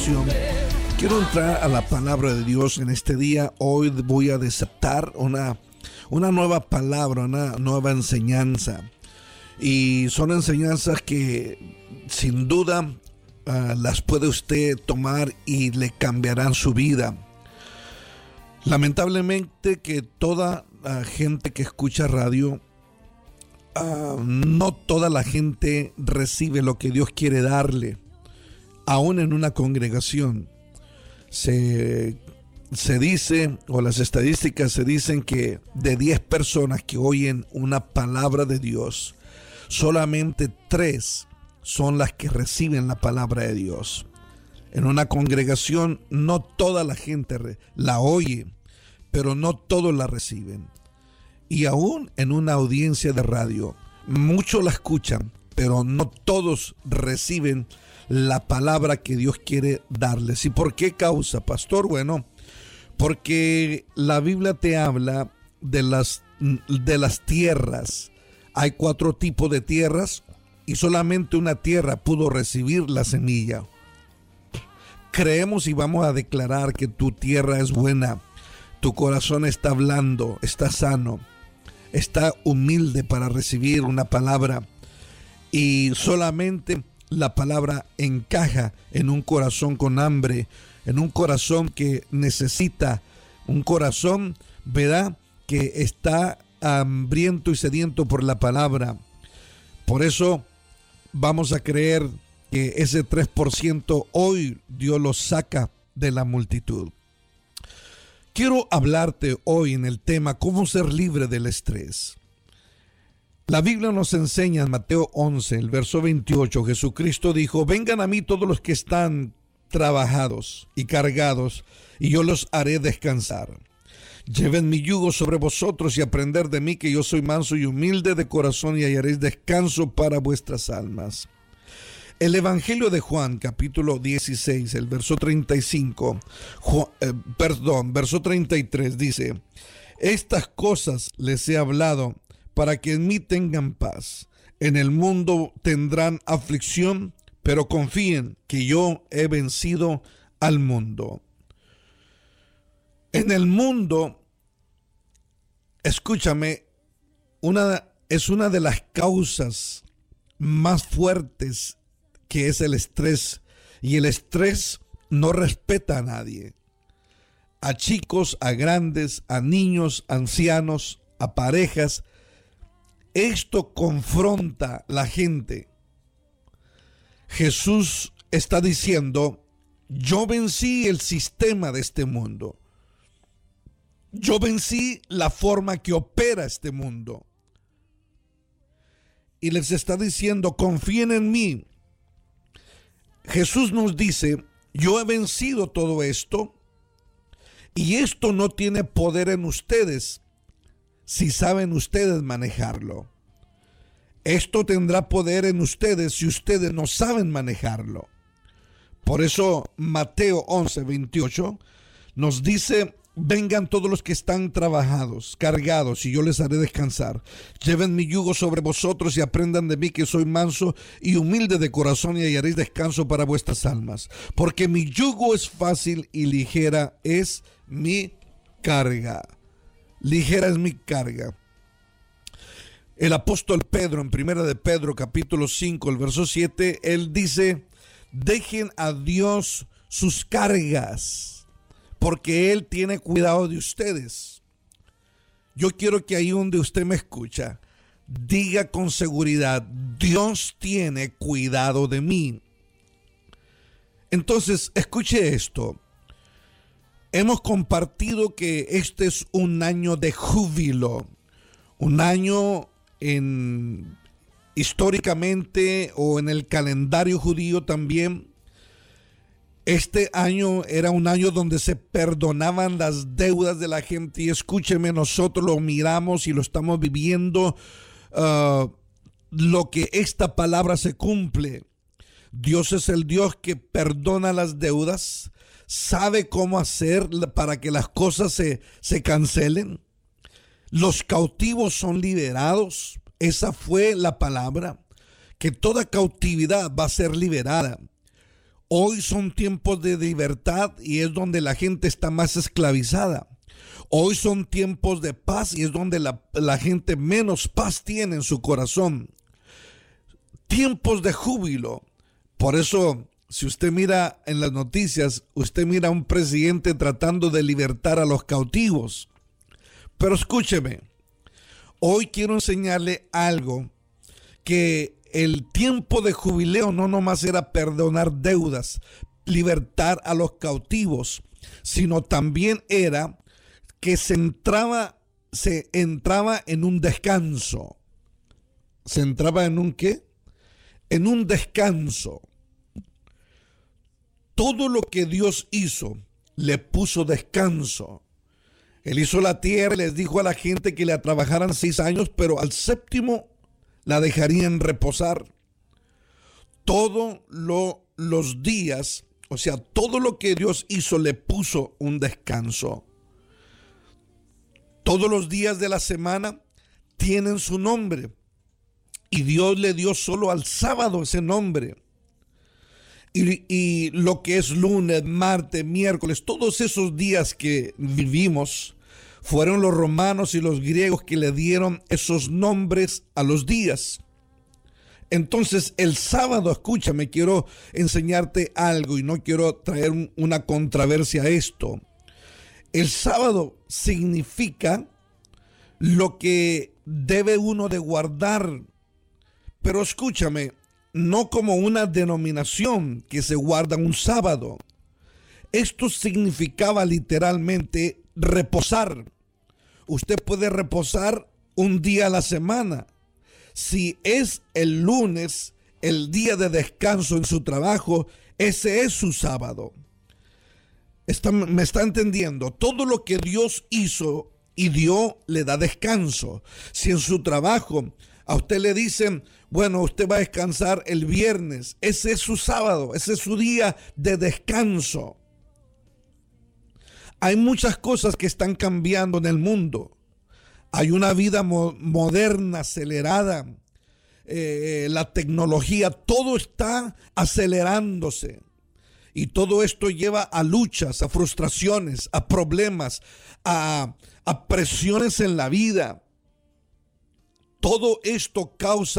bendición. Quiero entrar a la palabra de Dios en este día. Hoy voy a desatar una nueva palabra, una nueva enseñanza. Y son enseñanzas que sin duda las puede usted tomar y le cambiarán su vida. Lamentablemente que toda la gente que escucha radio, no toda la gente recibe lo que Dios quiere darle. Aún en una congregación se dice, o las estadísticas se dicen, que de 10 personas que oyen una palabra de Dios, solamente 3 son las que reciben la palabra de Dios. En una congregación no toda la gente la oye, pero no todos la reciben. Y aún en una audiencia de radio, muchos la escuchan, pero no todos reciben la palabra que Dios quiere darles. ¿Y por qué causa, pastor? Bueno, porque la Biblia te habla de las tierras. Hay 4 tipos de tierras y solamente una tierra pudo recibir la semilla. Creemos y vamos a declarar que tu tierra es buena. Tu corazón está blando, está sano, está humilde para recibir una palabra. Y solamente la palabra encaja en un corazón con hambre, en un corazón que necesita, un corazón, ¿verdad?, que está hambriento y sediento por la palabra. Por eso vamos a creer que ese 3% hoy Dios lo saca de la multitud. Quiero hablarte hoy en el tema cómo ser libre del estrés. La Biblia nos enseña en Mateo 11, el verso 28, Jesucristo dijo: vengan a mí todos los que están trabajados y cargados, y yo los haré descansar. Lleven mi yugo sobre vosotros y aprender de mí, que yo soy manso y humilde de corazón, y hallaréis descanso para vuestras almas. El Evangelio de Juan, capítulo 16, el verso 35, verso 33 dice: estas cosas les he hablado para que en mí tengan paz. En el mundo tendrán aflicción, pero confíen que yo he vencido al mundo. En el mundo, escúchame, es una de las causas más fuertes, que es el estrés. Y el estrés no respeta a nadie. A chicos, a grandes, a niños, ancianos, a parejas. Esto confronta a la gente. Jesús está diciendo: yo vencí el sistema de este mundo. Yo vencí la forma que opera este mundo. Y les está diciendo: confíen en mí. Jesús nos dice: yo he vencido todo esto, y esto no tiene poder en ustedes si saben ustedes manejarlo. Esto tendrá poder en ustedes si ustedes no saben manejarlo. Por eso Mateo 11, 28 nos dice: vengan todos los que están trabajados, cargados, y yo les haré descansar. Lleven mi yugo sobre vosotros y aprendan de mí, que soy manso y humilde de corazón, y hallaréis descanso para vuestras almas. Porque mi yugo es fácil y ligera es mi carga. Ligera es mi carga. El apóstol Pedro, en 1 de Pedro, capítulo 5, el verso 7, él dice: dejen a Dios sus cargas, porque Él tiene cuidado de ustedes. Yo quiero que ahí donde usted me escucha, diga con seguridad: Dios tiene cuidado de mí. Entonces, escuche esto. Hemos compartido que este es un año de júbilo, un año históricamente, o en el calendario judío también. Este año era un año donde se perdonaban las deudas de la gente. Y escúcheme, nosotros lo miramos y lo estamos viviendo, lo que esta palabra se cumple. Dios es el Dios que perdona las deudas, sabe cómo hacer para que las cosas se cancelen. Los cautivos son liberados. Esa fue la palabra, que toda cautividad va a ser liberada. Hoy son tiempos de libertad y es donde la gente está más esclavizada. Hoy son tiempos de paz y es donde la gente menos paz tiene en su corazón. Tiempos de júbilo. Por eso, si usted mira en las noticias, usted mira a un presidente tratando de libertar a los cautivos. Pero escúcheme, hoy quiero enseñarle algo, que el tiempo de jubileo no nomás era perdonar deudas, libertar a los cautivos, sino también era que se entraba en un descanso. ¿Se entraba en un qué? En un descanso. Todo lo que Dios hizo, le puso descanso. Él hizo la tierra y les dijo a la gente que la trabajaran 6 años, pero al séptimo la dejarían reposar. Todos los días, o sea, todo lo que Dios hizo le puso un descanso. Todos los días de la semana tienen su nombre y Dios le dio solo al sábado ese nombre. Y lo que es lunes, martes, miércoles, todos esos días que vivimos, fueron los romanos y los griegos que le dieron esos nombres a los días. Entonces el sábado, escúchame, quiero enseñarte algo y no quiero traer una controversia a esto. El sábado significa lo que debe uno de guardar, pero escúchame, no como una denominación que se guarda un sábado. Esto significaba literalmente reposar. Usted puede reposar un día a la semana. Si es el lunes, el día de descanso en su trabajo, ese es su sábado. ¿Me está entendiendo? Todo lo que Dios hizo y dio le da descanso. Si en su trabajo a usted le dicen, bueno, usted va a descansar el viernes, ese es su sábado, ese es su día de descanso. Hay muchas cosas que están cambiando en el mundo. Hay una vida moderna, acelerada. La tecnología, todo está acelerándose. Y todo esto lleva a luchas, a frustraciones, a problemas, a presiones en la vida. Todo esto causa